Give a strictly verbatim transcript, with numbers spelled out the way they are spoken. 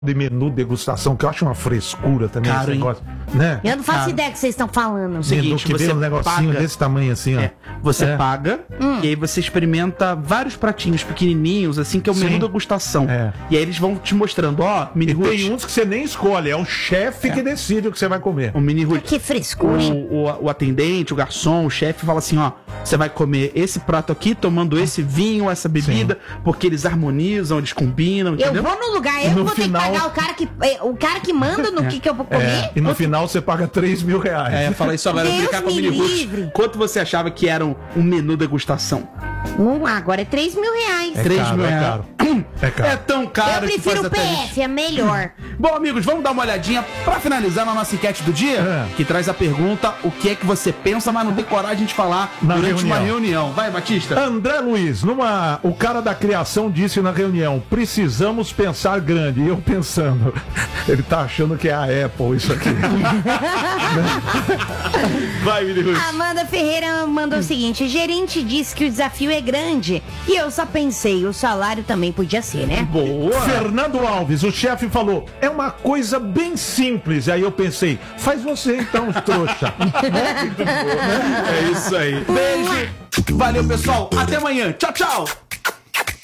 de menu degustação, que eu acho uma frescura também. Caro, esse hein? negócio, né? Eu não faço Cara, ideia do que vocês estão falando. o seguinte, Menu que você vem um negocinho paga- desse tamanho assim, ó. É, você É. paga e aí você experimenta vários pratinhos pequenininhos, assim, que é o Sim. menu degustação. É. E aí eles vão te mostrando, ó, mini E root, tem uns que você nem escolhe, é o chefe que decide o que você vai comer. o mini root. Que frescura. O, o, o atendente, o garçom, o chefe fala assim, ó, você vai comer esse prato aqui, tomando esse vinho, essa bebida, porque eles harmonizam, eles combinam, Eu entendeu? vou no lugar, eu No vou final- ter que pagar o cara que, o cara que manda no que, que eu vou comer. É, e no final você paga três mil reais. É, fala isso agora, Deus explicar com o me mini root. livre. Quanto você achava que era um, um menu degustação? Hum, agora é três mil reais. É três caro, mil é reais. caro. É caro. É tão caro Eu que faz prefiro o até P gente- F, é melhor. Bom, amigos, vamos dar uma olhadinha pra finalizar na nossa enquete do dia, É. que traz a pergunta: o que é que você pensa, mas não tem coragem de falar Na durante uma reunião. reunião. Vai, Batista. André Luiz, numa, o cara da criação disse na reunião, precisamos pensar grande. E eu pensando, ele tá achando que é a Apple isso aqui. Vai, Mini Ruth. Amanda Ferreira mandou o seguinte: gerente disse que o desafio é grande. E eu só pensei, o salário também podia ser, né? Boa. Fernando Alves, o chefe falou, é uma coisa bem simples. Aí eu pensei, faz você então, trouxa. É isso aí. Beijo. Valeu, pessoal. Até amanhã. Tchau, tchau.